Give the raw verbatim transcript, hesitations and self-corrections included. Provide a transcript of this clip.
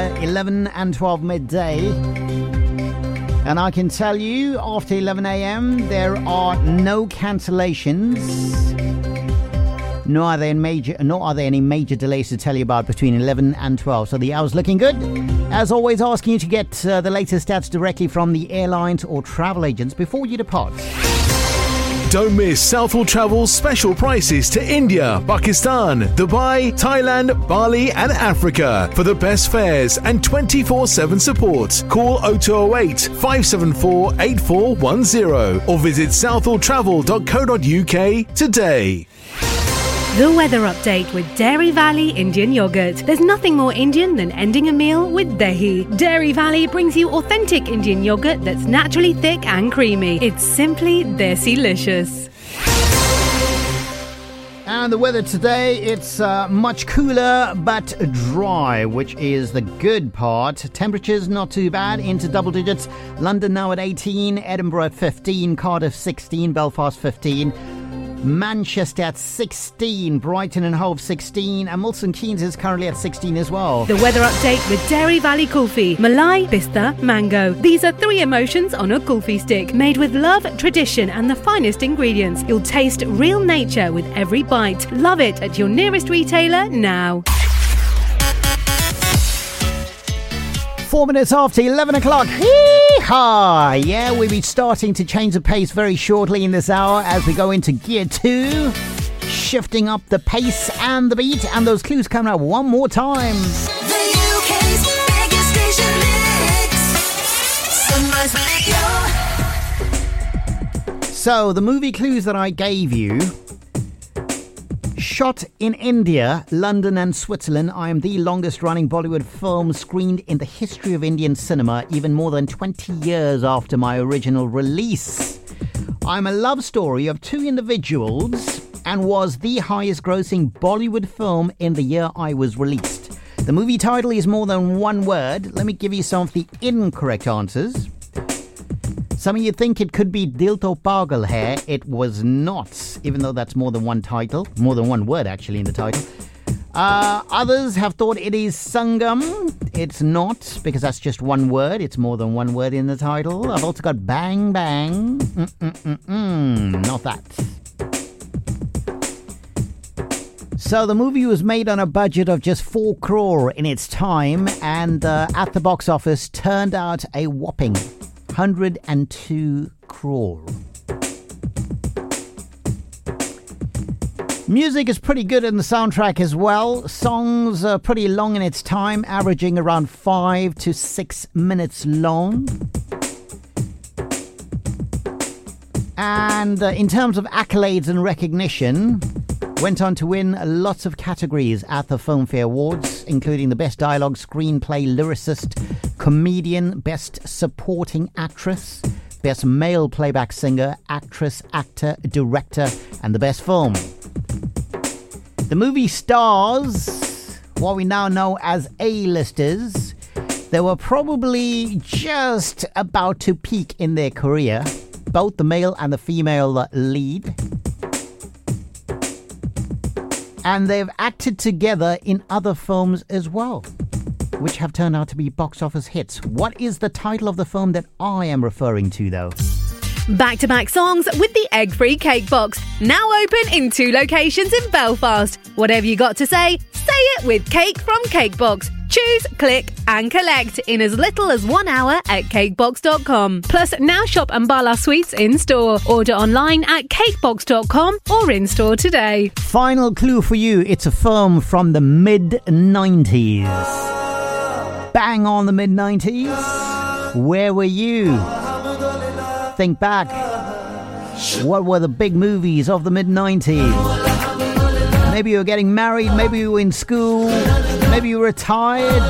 India, eleven and twelve midday. And I can tell you, after eleven a.m., there are no cancellations. Nor are there major, nor are there any major delays to tell you about between eleven and twelve. So the hour's looking good. As always, asking you to get uh, the latest stats directly from the airlines or travel agents before you depart. Don't miss Southall Travel's special prices to India, Pakistan, Dubai, Thailand, Bali and Africa. For the best fares and twenty-four seven support, call oh two oh eight, five seven four, eight four one oh or visit southall travel dot co dot uk today. The weather update with Dairy Valley Indian Yogurt. There's nothing more Indian than ending a meal with dahi. Dairy Valley brings you authentic Indian yogurt that's naturally thick and creamy. It's simply desi-licious. And the weather today, it's uh, much cooler but dry, which is the good part. Temperatures not too bad, into double digits. London now at eighteen, Edinburgh at fifteen, Cardiff sixteen, Belfast fifteen. Manchester at sixteen, Brighton and Hove sixteen, and Milton Keynes is currently at sixteen as well. The weather update with Dairy Valley Kulfi. Malai, Pista, Mango. These are three emotions on a kulfi stick, made with love, tradition and the finest ingredients. You'll taste real nature with every bite. Love it at your nearest retailer now. Four minutes after eleven o'clock. Hee-haw! Yeah, we'll be starting to change the pace very shortly in this hour as we go into gear two. Shifting up the pace and the beat, and those clues coming out one more time. The U K's biggest station mix. Sunrise Radio. So, the movie clues that I gave you. Shot in India, London and Switzerland, I am the longest running Bollywood film screened in the history of Indian cinema, even more than twenty years after my original release. I'm a love story of two individuals and was the highest grossing Bollywood film in the year I was released. The movie title is more than one word. Let me give you some of the incorrect answers. Some of you think it could be Dil To Pagal Hai. It was not, even though that's more than one title. More than one word, actually, in the title. Uh, others have thought it is Sangam. It's not, because that's just one word. It's more than one word in the title. I've also got Bang Bang. Mm-mm-mm-mm. Not that. So the movie was made on a budget of just four crore in its time, and uh, at the box office turned out a whopping one hundred two crore. Music is pretty good in the soundtrack as well. Songs are pretty long in its time, averaging around five to six minutes long. And uh, in terms of accolades and recognition, went on to win lots of categories at the Filmfare Awards, including the Best Dialogue, Screenplay, Lyricist, Comedian, Best Supporting Actress, Best Male Playback Singer, Actress, Actor, Director, and the Best Film. The movie stars what we now know as A-listers. They were probably just about to peak in their career, both the male and the female lead. And they've acted together in other films as well, which have turned out to be box office hits. What is the title of the film that I am referring to, though? Back-to-back songs with the egg-free cake box. Now open in two locations in Belfast. Whatever you got to say, say it with Cake from Cakebox. Choose, click and collect in as little as one hour at cakebox dot com. Plus, now shop Ambala Sweets in-store. Order online at cakebox dot com or in-store today. Final clue for you. It's a film from the mid nineties. Bang on the mid nineties. Where were you? Think back. What were the big movies of the mid nineties? Maybe you were getting married, maybe you were in school, maybe you were retired.